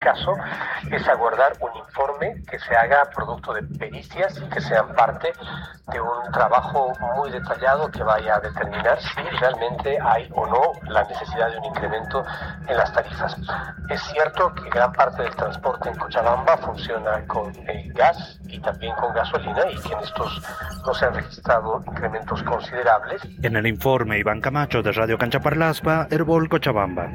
caso es aguardar un informe que se haga producto de pericias y que sean parte de un trabajo muy detallado que vaya a determinar si realmente hay o no la necesidad de un incremento en las tarifas. Es cierto que gran parte del transporte en Cochabamba funciona con gas y también con gasolina y que en estos no se han registrado incrementos considerables. En el informe, Iván Camacho de Radio Canchaparlaspa, Herbol Cochabamba.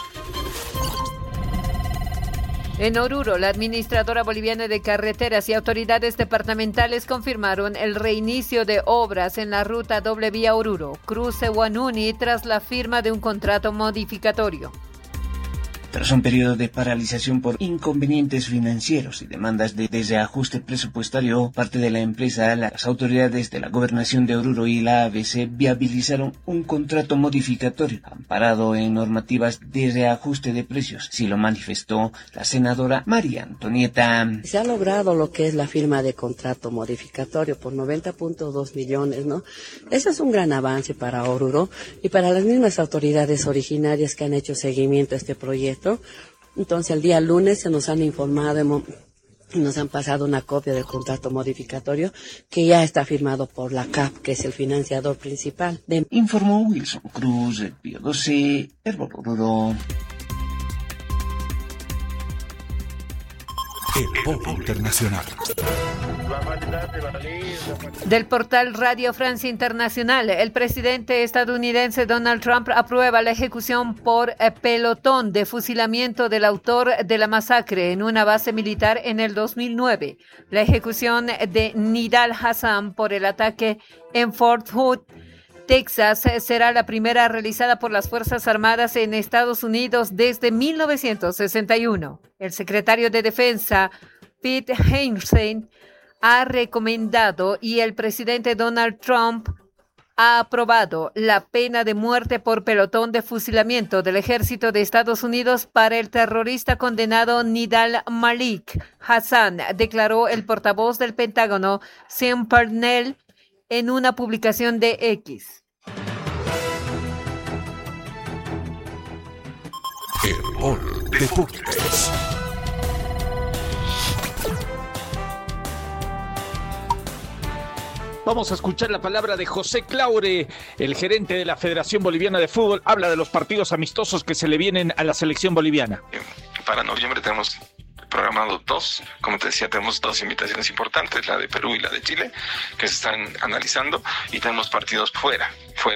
En Oruro, la administradora boliviana de carreteras y autoridades departamentales confirmaron el reinicio de obras en la ruta doble vía Oruro, cruce Huanuni, tras la firma de un contrato modificatorio. Tras un periodo de paralización por inconvenientes financieros y demandas de reajuste presupuestario, parte de la empresa, las autoridades de la Gobernación de Oruro y la ABC viabilizaron un contrato modificatorio amparado en normativas de reajuste de precios, así lo manifestó la senadora María Antonieta. Se ha logrado lo que es la firma de contrato modificatorio por 90.2 millones, ¿no? Eso es un gran avance para Oruro y para las mismas autoridades originarias que han hecho seguimiento a este proyecto. Entonces, el día lunes se nos han informado, nos han pasado una copia del contrato modificatorio que ya está firmado por la CAP, que es el financiador principal. Informó Wilson Cruz, Pío 12, Herbol Oruro. Herbol Internacional. Del portal Radio Francia Internacional, el presidente estadounidense Donald Trump aprueba la ejecución por pelotón de fusilamiento del autor de la masacre en una base militar en el 2009. La ejecución de Nidal Hassan por el ataque en Fort Hood, Texas, será la primera realizada por las Fuerzas Armadas en Estados Unidos desde 1961. El secretario de Defensa, Pete Hegseth, ha recomendado y el presidente Donald Trump ha aprobado la pena de muerte por pelotón de fusilamiento del ejército de Estados Unidos para el terrorista condenado Nidal Malik Hassan, declaró el portavoz del Pentágono, Sean Parnell, en una publicación de X. Herbol Deportes. Vamos a escuchar la palabra de José Claure, el gerente de la Federación Boliviana de Fútbol. Habla de los partidos amistosos que se le vienen a la selección boliviana. Para noviembre tenemos programado dos, como te decía, tenemos dos invitaciones importantes, la de Perú y la de Chile, que se están analizando, y tenemos partidos fuera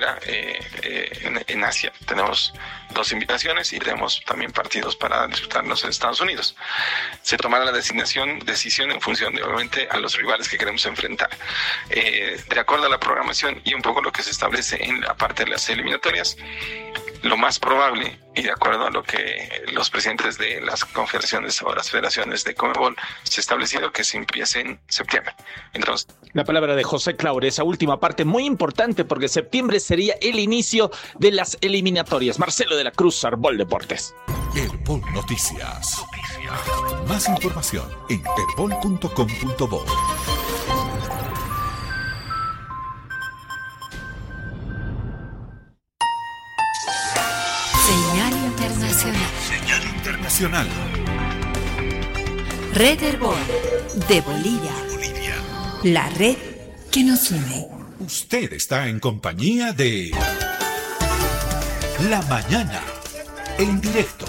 en Asia. Tenemos dos invitaciones y tenemos también partidos para disputarnos en Estados Unidos. Se tomará la decisión en función de, obviamente, a los rivales que queremos enfrentar. De acuerdo a la programación y un poco lo que se establece en la parte de las eliminatorias, lo más probable, y de acuerdo a lo que los presidentes de las confederaciones o las federaciones de Conmebol se ha establecido, que se empiece en septiembre. Entonces, la palabra de José Claure, esa última parte muy importante, porque septiembre sería el inicio de las eliminatorias. Marcelo de la Cruz, Herbol Deportes. Herbol Noticias. Más información en herbol.com.bo. Señal internacional. Señal internacional. Red Herbol de Bolivia. La red que nos une. Usted está en compañía de La Mañana, en directo.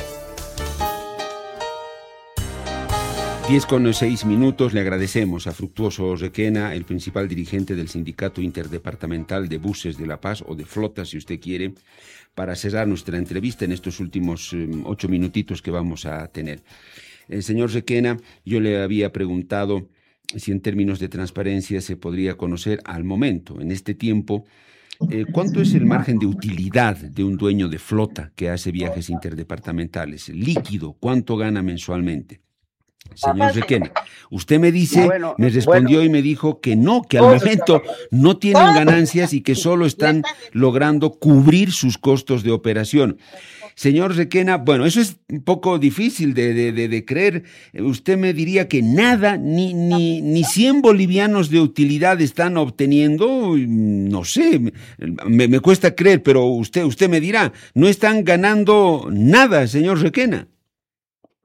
10:06. Le agradecemos a Fructuoso Requena, el principal dirigente del Sindicato Interdepartamental de Buses de La Paz, o de Flotas, si usted quiere, para cerrar nuestra entrevista en estos últimos 8 minutitos que vamos a tener. Señor Requena, yo le había preguntado si en términos de transparencia se podría conocer al momento, en este tiempo, ¿cuánto es el margen de utilidad de un dueño de flota que hace viajes interdepartamentales? Líquido, ¿cuánto gana mensualmente? Señor Requena, usted me dice, me respondió y me dijo que no, que al momento no tienen ganancias y que solo están logrando cubrir sus costos de operación. Señor Requena, bueno, eso es un poco difícil de creer. Usted me diría que nada, ni 100 bolivianos de utilidad están obteniendo. No sé, me cuesta creer, pero usted me dirá, no están ganando nada, señor Requena.